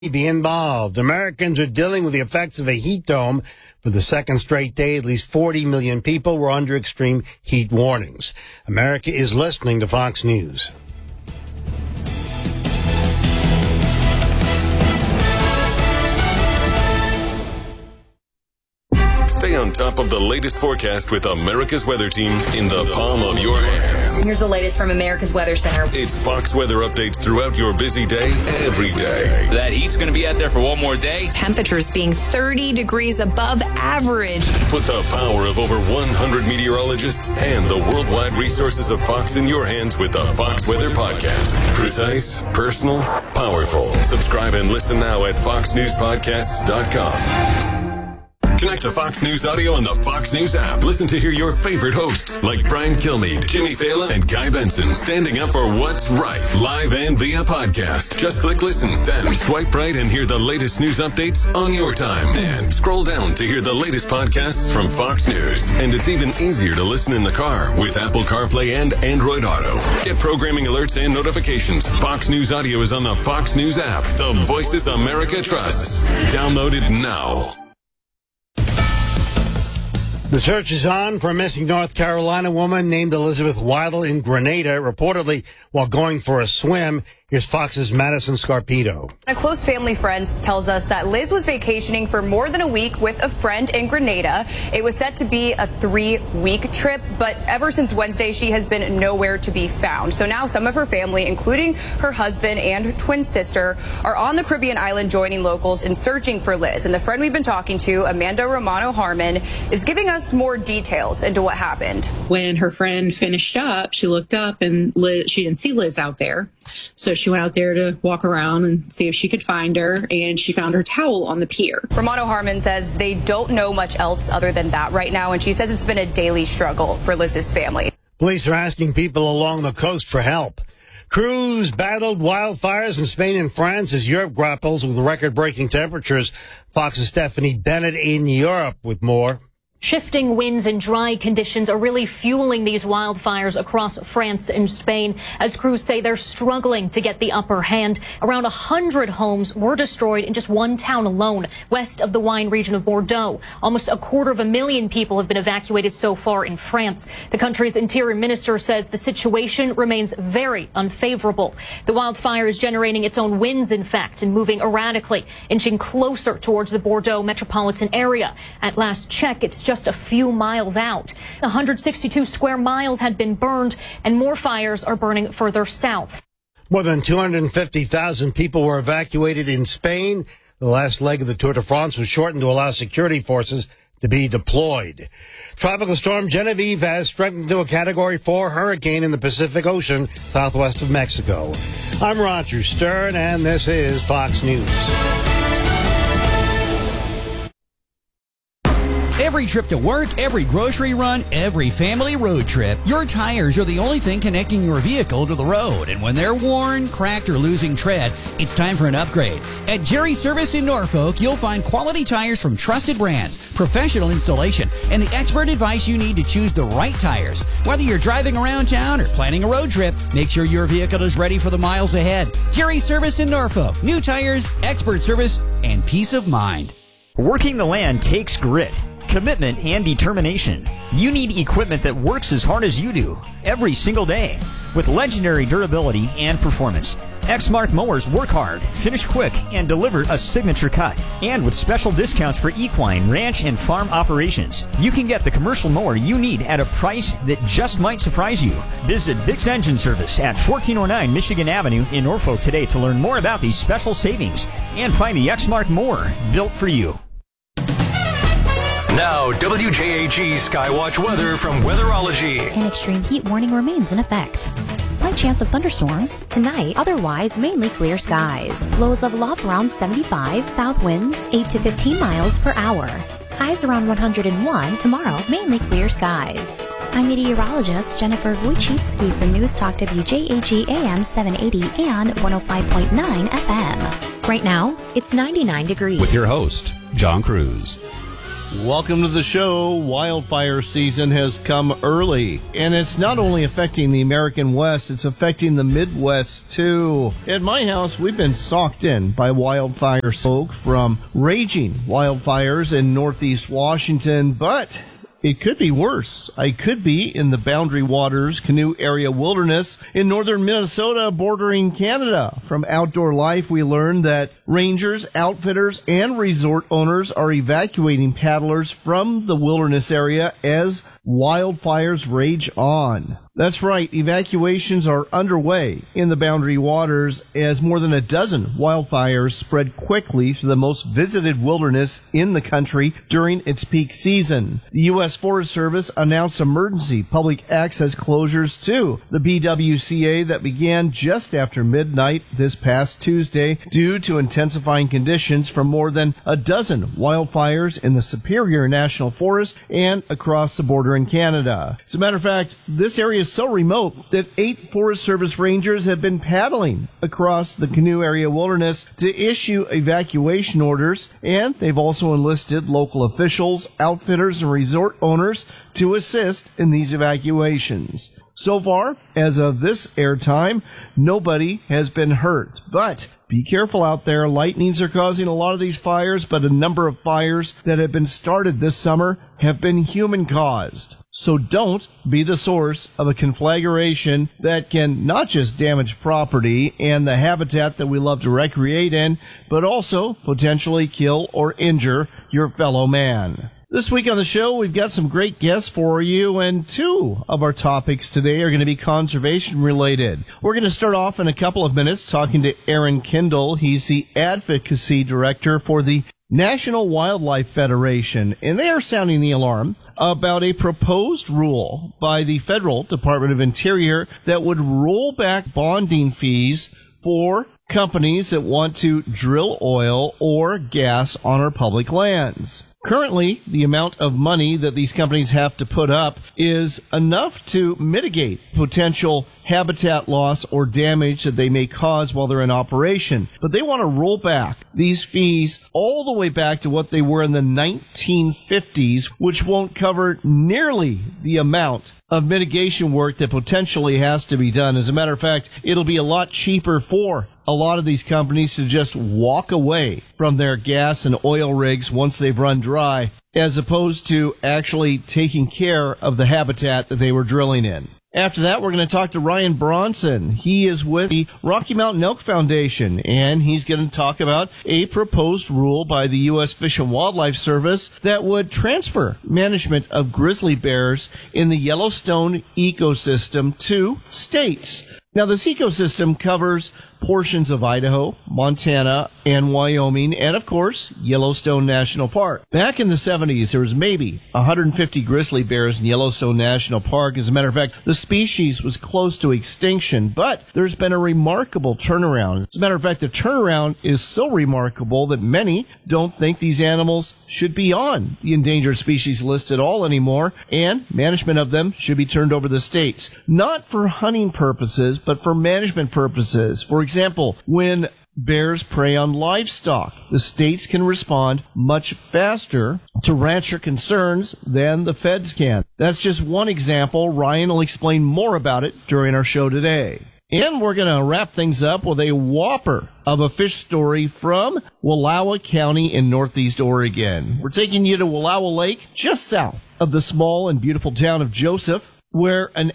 be involved. Americans are dealing with the effects of a heat dome for the second straight day. At least 40 million people were under extreme heat warnings. America is listening to Fox News. Stay on top of the latest forecast with America's Weather Team in the palm of your hands. Here's the latest from America's Weather Center. It's Fox weather updates throughout your busy day, every day. That heat's going to be out there for one more day. Temperatures being 30 degrees above average. Put the power of over 100 meteorologists and the worldwide resources of Fox in your hands with the Fox Weather Podcast. Precise, personal, powerful. Subscribe and listen now at foxnewspodcasts.com. Connect to Fox News Audio on the Fox News app. Listen to hear your favorite hosts like Brian Kilmeade, Jimmy Fallon, and Guy Benson standing up for what's right, live and via podcast. Just click listen, then swipe right and hear the latest news updates on your time. And scroll down to hear the latest podcasts from Fox News. And it's even easier to listen in the car with Apple CarPlay and Android Auto. Get programming alerts and notifications. Fox News Audio is on the Fox News app. The voices America trusts. Download it now. The search is on for a missing North Carolina woman named Elizabeth Weidel in Grenada, reportedly while going for a swim. Here's Fox's Madison Scarpito. A close family friend tells us that Liz was vacationing for more than a week with a friend in Grenada. It was set to be a 3-week trip, but ever since Wednesday, she has been nowhere to be found. So now some of her family, including her husband and her twin sister, are on the Caribbean island joining locals in searching for Liz. And the friend we've been talking to, Amanda Romano Harmon, is giving us more details into what happened. When her friend finished up, she looked up and she didn't see Liz out there. So she went out there to walk around and see if she could find her, and she found her towel on the pier. Romano Harmon says they don't know much else other than that right now, and she says it's been a daily struggle for Liz's family. Police are asking people along the coast for help. Crews battled wildfires in Spain and France as Europe grapples with record-breaking temperatures. Fox's Stephanie Bennett in Europe with more. Shifting winds and dry conditions are really fueling these wildfires across France and Spain, as crews say they're struggling to get the upper hand. Around 100 homes were destroyed in just one town alone, west of the wine region of Bordeaux. Almost 250,000 people have been evacuated so far in France. The country's interior minister says the situation remains very unfavorable. The wildfire is generating its own winds, in fact, and moving erratically, inching closer towards the Bordeaux metropolitan area. At last check, it's just a few miles out. 162 square miles had been burned, and more fires are burning further south. More than 250,000 people were evacuated in Spain. The last leg of the Tour de France was shortened to allow security forces to be deployed. Tropical storm Genevieve has strengthened to a Category 4 hurricane in the Pacific Ocean, southwest of Mexico. I'm Roger Stern, and this is Fox News. Every trip to work, every grocery run, every family road trip, your tires are the only thing connecting your vehicle to the road. And when they're worn, cracked, or losing tread, it's time for an upgrade. At Jerry Service in Norfolk, you'll find quality tires from trusted brands, professional installation, and the expert advice you need to choose the right tires. Whether you're driving around town or planning a road trip, make sure your vehicle is ready for the miles ahead. Jerry Service in Norfolk. New tires, expert service, and peace of mind. Working the land takes grit, commitment, and determination. You need equipment that works as hard as you do every single day with legendary durability and performance. Exmark mowers work hard, finish quick, and deliver a signature cut. And with special discounts for equine, ranch, and farm operations, you can get the commercial mower you need at a price that just might surprise you. Visit Bix Engine Service at 1409 Michigan Avenue in Norfolk today to learn more about these special savings and find the Exmark mower built for you. Now, WJAG Skywatch weather from Weatherology. An extreme heat warning remains in effect. Slight chance of thunderstorms. Tonight, otherwise mainly clear skies. Lows level off around 75, south winds 8 to 15 miles per hour. Highs around 101. Tomorrow, mainly clear skies. I'm meteorologist Jennifer Wojcicki from News Talk WJAG AM 780 and 105.9 FM. Right now, it's 99 degrees. With your host, John Cruz. Welcome to the show. Wildfire season has come early, and it's not only affecting the American West, it's affecting the Midwest too. At my house, we've been socked in by wildfire smoke from raging wildfires in Northeast Washington, but it could be worse. I could be in the Boundary Waters Canoe Area Wilderness in northern Minnesota bordering Canada. From Outdoor Life, we learned that rangers, outfitters, and resort owners are evacuating paddlers from the wilderness area as wildfires rage on. That's right, evacuations are underway in the Boundary Waters as more than a dozen wildfires spread quickly to the most visited wilderness in the country during its peak season. The U.S. Forest Service announced emergency public access closures to the BWCA that began just after midnight this past Tuesday due to intensifying conditions from more than a dozen wildfires in the Superior National Forest and across the border in Canada. As a matter of fact, this area is so remote that 8 Forest Service rangers have been paddling across the Canoe Area Wilderness to issue evacuation orders, and they've also enlisted local officials, outfitters, and resort owners to assist in these evacuations. So far, as of this airtime, nobody has been hurt. But be careful out there. Lightnings are causing a lot of these fires, but a number of fires that have been started this summer have been human-caused. So don't be the source of a conflagration that can not just damage property and the habitat that we love to recreate in, but also potentially kill or injure your fellow man. This week on the show, we've got some great guests for you, and 2 of our topics today are going to be conservation-related. We're going to start off in a couple of minutes talking to Aaron Kindle. He's the Advocacy Director for the National Wildlife Federation, and they are sounding the alarm about a proposed rule by the Federal Department of Interior that would roll back bonding fees for companies that want to drill oil or gas on our public lands. Currently, the amount of money that these companies have to put up is enough to mitigate potential habitat loss or damage that they may cause while they're in operation. But they want to roll back these fees all the way back to what they were in the 1950s, which won't cover nearly the amount of mitigation work that potentially has to be done. As a matter of fact, it'll be a lot cheaper for a lot of these companies to just walk away from their gas and oil rigs once they've run dry, as opposed to actually taking care of the habitat that they were drilling in. After that, we're going to talk to Ryan Bronson. He is with the Rocky Mountain Elk Foundation, and he's going to talk about a proposed rule by the U.S. Fish and Wildlife Service that would transfer management of grizzly bears in the Yellowstone ecosystem to states. Now, this ecosystem covers portions of Idaho, Montana, and Wyoming, and of course, Yellowstone National Park. Back in the 70s, there was maybe 150 grizzly bears in Yellowstone National Park. As a matter of fact, the species was close to extinction, but there's been a remarkable turnaround. As a matter of fact, the turnaround is so remarkable that many don't think these animals should be on the endangered species list at all anymore, and management of them should be turned over to the states. Not for hunting purposes, but for management purposes. For example, when bears prey on livestock, the states can respond much faster to rancher concerns than the feds can. That's just one example. Ryan will explain more about it during our show today. And we're going to wrap things up with a whopper of a fish story from Wallowa County in Northeast Oregon. We're taking you to Wallowa Lake, just south of the small and beautiful town of Joseph, where an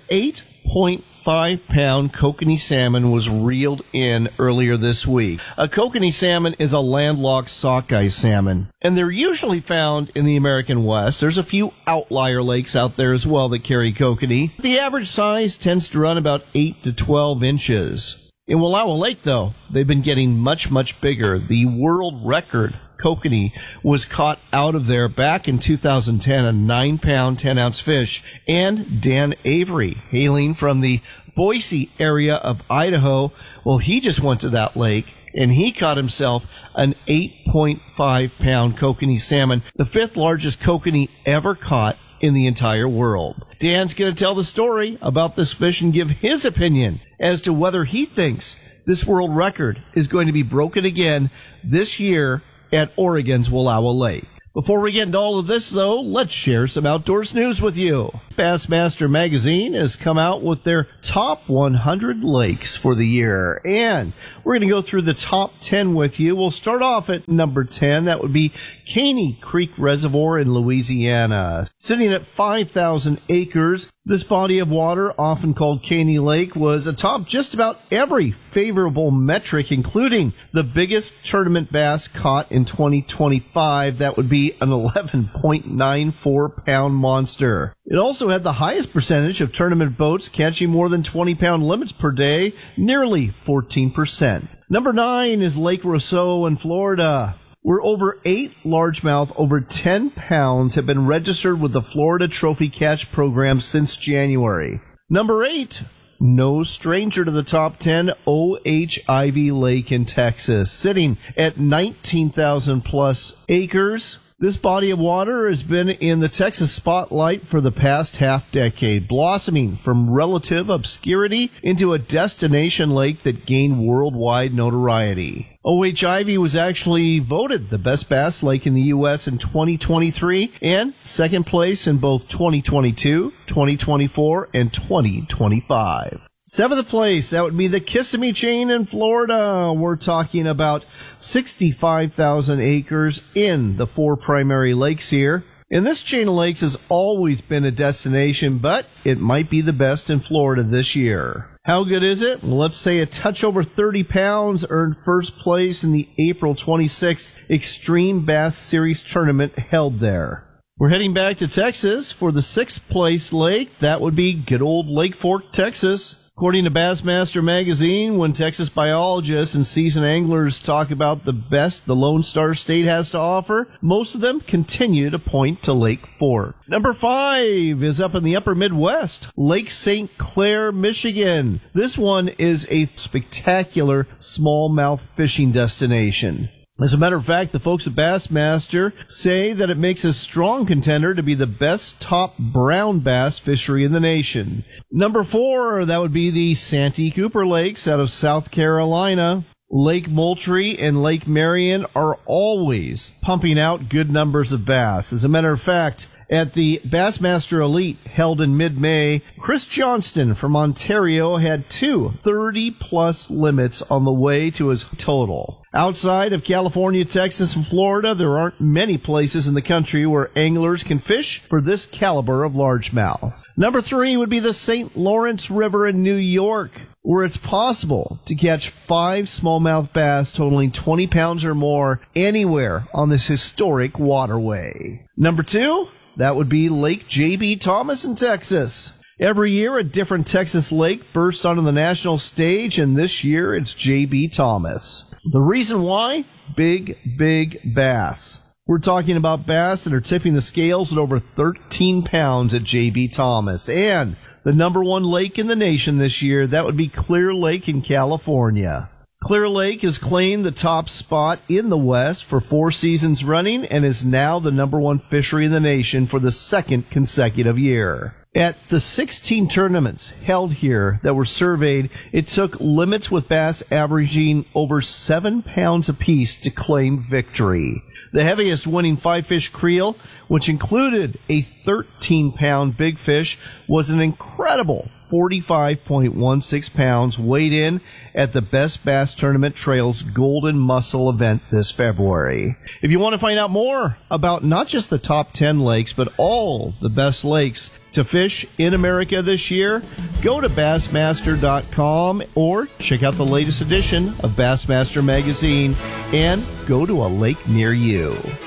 8.5-pound kokanee salmon was reeled in earlier this week. A kokanee salmon is a landlocked sockeye salmon, and they're usually found in the American West. There's a few outlier lakes out there as well that carry kokanee. The average size tends to run about 8 to 12 inches. In Wallowa Lake, though, they've been getting much, much bigger. The world record kokanee was caught out of there back in 2010, a 9-pound, 10-ounce fish. And Dan Avery, hailing from the Boise area of Idaho, well, he just went to that lake and he caught himself an 8.5-pound kokanee salmon, the 5th largest kokanee ever caught in the entire world. Dan's going to tell the story about this fish and give his opinion as to whether he thinks this world record is going to be broken again this year at Oregon's Wallowa Lake. Before we get into all of this, though, let's share some outdoors news with you. Bassmaster Magazine has come out with their top 100 lakes for the year, and we're going to go through the top 10 with you. We'll start off at number 10. That would be Caney Creek Reservoir in Louisiana. Sitting at 5,000 acres, this body of water, often called Caney Lake, was atop just about every favorable metric, including the biggest tournament bass caught in 2025. That would be an 11.94-pound monster. It also had the highest percentage of tournament boats catching more than 20-pound limits per day, nearly 14%. Number 9 is Lake Roseau in Florida, where over 8 largemouth over 10 pounds have been registered with the Florida Trophy Catch Program since January. Number 8, no stranger to the top 10, O.H. Ivy Lake in Texas, sitting at 19,000 plus acres. This body of water has been in the Texas spotlight for the past half-decade, blossoming from relative obscurity into a destination lake that gained worldwide notoriety. O.H. Ivy was actually voted the best bass lake in the U.S. in 2023 and second place in both 2022, 2024, and 2025. Seventh place, that would be the Kissimmee Chain in Florida. We're talking about 65,000 acres in the 4 primary lakes here. And this chain of lakes has always been a destination, but it might be the best in Florida this year. How good is it? Well, let's say a touch over 30 pounds earned first place in the April 26th Extreme Bass Series tournament held there. We're heading back to Texas for the 6th place lake. That would be good old Lake Fork, Texas. According to Bassmaster Magazine, when Texas biologists and seasoned anglers talk about the best the Lone Star State has to offer, most of them continue to point to Lake Fork. Number 5 is up in the upper Midwest, Lake St. Clair, Michigan. This one is a spectacular smallmouth fishing destination. As a matter of fact, the folks at Bassmaster say that it makes a strong contender to be the best top brown bass fishery in the nation. Number 4, that would be the Santee Cooper Lakes out of South Carolina. Lake Moultrie and Lake Marion are always pumping out good numbers of bass. As a matter of fact, at the Bassmaster Elite held in mid-May, Chris Johnston from Ontario had 2 30-plus limits on the way to his total. Outside of California, Texas, and Florida, there aren't many places in the country where anglers can fish for this caliber of largemouth. Number 3 would be the St. Lawrence River in New York, where it's possible to catch 5 smallmouth bass totaling 20 pounds or more anywhere on this historic waterway. Number 2, that would be Lake J.B. Thomas in Texas. Every year, a different Texas lake bursts onto the national stage, and this year it's J.B. Thomas. The reason why? Big bass. We're talking about bass that are tipping the scales at over 13 pounds at J.B. Thomas. And the number 1 lake in the nation this year, that would be Clear Lake in California. Clear Lake has claimed the top spot in the West for 4 seasons running and is now the number 1 fishery in the nation for the 2nd consecutive year. At the 16 tournaments held here that were surveyed, it took limits with bass averaging over 7 pounds apiece to claim victory. The heaviest winning 5-fish creel, which included a 13-pound big fish, was an incredible 45.16 pounds weighed in at the Best Bass Tournament Trails Golden Mussel event this February. If you want to find out more about not just the top 10 lakes, but all the best lakes to fish in America this year, go to Bassmaster.com or check out the latest edition of Bassmaster Magazine and go to a lake near you.